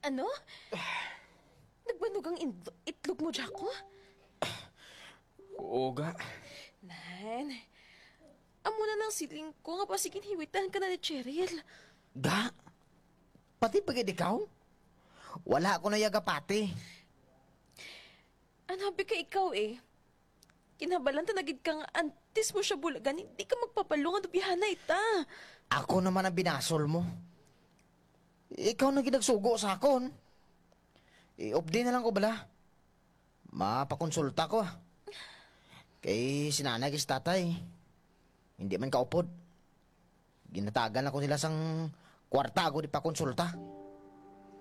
Ano? Nagbanog ang itlog mo, Jaco? Oo ga. Nan, amo na ng siling ko nga pasigin hiwitan ka na ni Cheryl. Ga? Pati pagid ikaw? Wala ako na yagapati. Anabi ka ikaw eh. Kinabalan tanagid kang antes mo siya bulagan, hindi ka magpapalungan o bihana ita. Ako naman ang binasol mo. Ikaw na ginagsugo sa akon. I-update na lang ko bala. Mapakonsulta ko. Kay sinanay kis tatay. Hindi man kaupod. Ginatagan ako nila sang kwarta ako di pa konsulta.